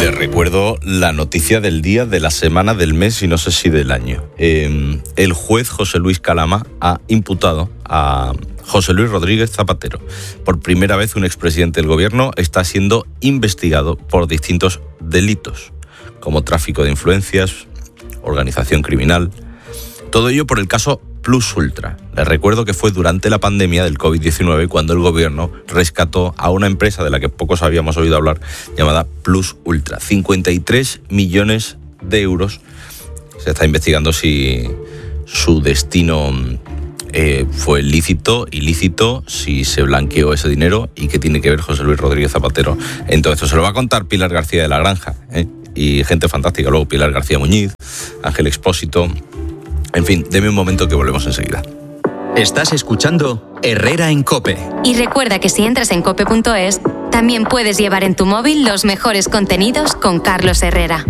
Les recuerdo la noticia del día, de la semana, del mes y no sé si del año. El juez José Luis Calama ha imputado a José Luis Rodríguez Zapatero. Por primera vez un expresidente del gobierno está siendo investigado por distintos delitos, como tráfico de influencias, organización criminal. Todo ello por el caso Plus Ultra. Les recuerdo que fue durante la pandemia del COVID-19 cuando el gobierno rescató a una empresa de la que pocos habíamos oído hablar, llamada Plus Ultra. 53 millones de euros. Se está investigando si su destino fue lícito, ilícito, si se blanqueó ese dinero y qué tiene que ver José Luis Rodríguez Zapatero en todo esto. Se lo va a contar Pilar García de la Granja, y gente fantástica. Luego Pilar García Muñiz, Ángel Expósito. En fin, deme un momento que volvemos enseguida. Estás escuchando Herrera en COPE. Y recuerda que si entras en cope.es, también puedes llevar en tu móvil los mejores contenidos con Carlos Herrera.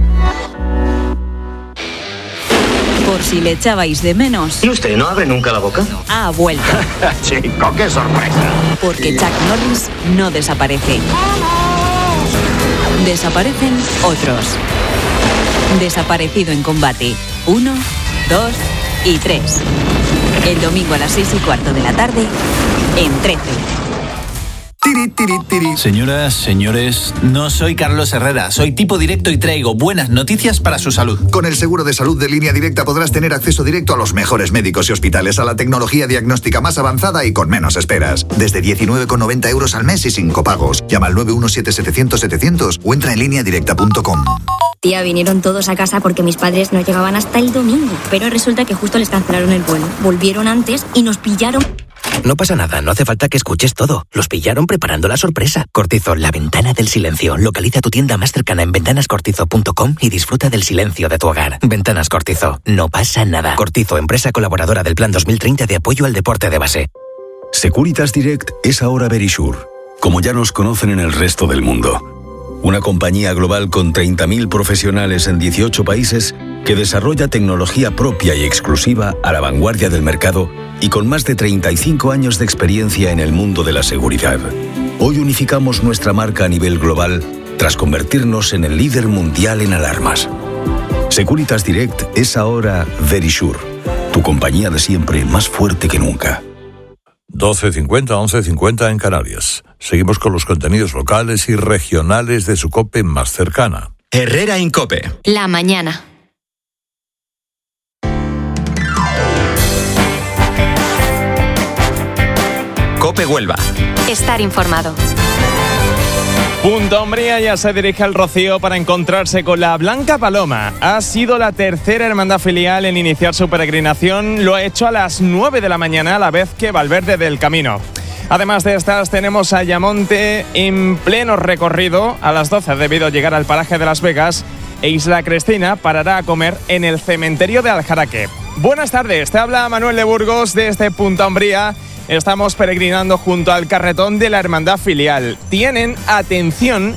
Por si le echabais de menos. ¿Y usted no abre nunca la boca? Ha vuelto. Chico, qué sorpresa. Porque Chuck Norris no desaparece. Desaparecen otros. Desaparecido en combate. 1, 2 y 3. El domingo a las 6:15 de la tarde, en 13. Señoras, señores, no soy Carlos Herrera, soy tipo directo y traigo buenas noticias para su salud. Con el seguro de salud de Línea Directa podrás tener acceso directo a los mejores médicos y hospitales, a la tecnología diagnóstica más avanzada y con menos esperas. Desde 19,90 euros al mes y sin copagos. Llama al 917-700-700 o entra en lineadirecta.com. Tía, vinieron todos a casa porque mis padres no llegaban hasta el domingo, pero resulta que justo les cancelaron el vuelo. Volvieron antes y nos pillaron. No pasa nada, no hace falta que escuches todo. Los pillaron preparando la sorpresa. Cortizo, la ventana del silencio. Localiza tu tienda más cercana en ventanascortizo.com y disfruta del silencio de tu hogar. Ventanas Cortizo, no pasa nada. Cortizo, empresa colaboradora del Plan 2030 de apoyo al deporte de base. Securitas Direct es ahora Verisure, como ya nos conocen en el resto del mundo. Una compañía global con 30.000 profesionales en 18 países que desarrolla tecnología propia y exclusiva a la vanguardia del mercado y con más de 35 años de experiencia en el mundo de la seguridad. Hoy unificamos nuestra marca a nivel global tras convertirnos en el líder mundial en alarmas. Securitas Direct es ahora Verisure, tu compañía de siempre más fuerte que nunca. 12:50, 11:50 en Canarias. Seguimos con los contenidos locales y regionales de su COPE más cercana. Herrera en COPE. La mañana. COPE Huelva. Estar informado. Punta Umbría ya se dirige al Rocío para encontrarse con la Blanca Paloma. Ha sido la tercera hermandad filial en iniciar su peregrinación. Lo ha hecho a las 9 de la mañana, a la vez que Valverde del Camino. Además de estas, tenemos a Ayamonte en pleno recorrido. A las 12 ha debido llegar al paraje de Las Vegas e Isla Cristina parará a comer en el cementerio de Aljaraque. Buenas tardes, te habla Manuel de Burgos desde Punta Umbría. Estamos peregrinando junto al carretón de la hermandad filial. Tienen, atención,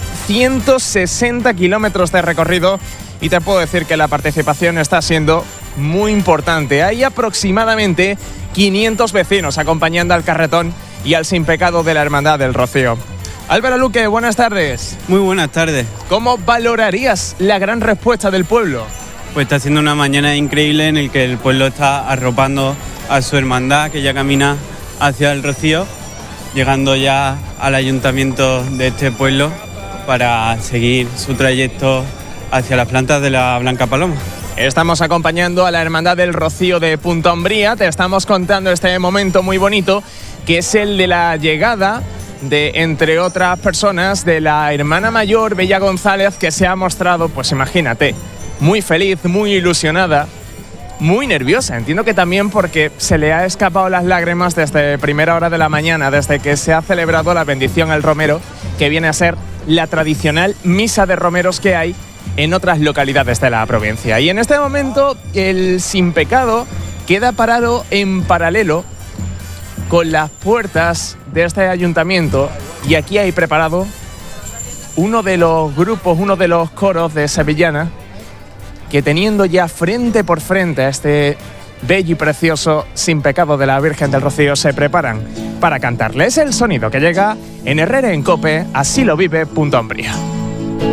160 kilómetros de recorrido y te puedo decir que la participación está siendo muy importante. Hay aproximadamente 500 vecinos acompañando al carretón y al sin pecado de la hermandad del Rocío. Álvaro Luque, buenas tardes. Muy buenas tardes. ¿Cómo valorarías la gran respuesta del pueblo? Pues está siendo una mañana increíble en el que el pueblo está arropando a su hermandad que ya camina hacia el Rocío, llegando ya al ayuntamiento de este pueblo para seguir su trayecto hacia las plantas de la Blanca Paloma. Estamos acompañando a la Hermandad del Rocío de Punta Umbría. Te estamos contando este momento muy bonito, que es el de la llegada de, entre otras personas, de la hermana mayor Bella González, que se ha mostrado, pues imagínate, muy feliz, muy ilusionada, muy nerviosa. Entiendo que también porque se le ha escapado las lágrimas desde primera hora de la mañana, desde que se ha celebrado la bendición al romero, que viene a ser la tradicional misa de romeros que hay en otras localidades de la provincia. Y en este momento el sin pecado queda parado en paralelo con las puertas de este ayuntamiento, y aquí hay preparado uno de los grupos, uno de los coros de Sevillana, que teniendo ya frente por frente a este bello y precioso sin pecado de la Virgen del Rocío, se preparan para cantarle. Es el sonido que llega en Herrera en COPE, así lo vive Punta Umbría.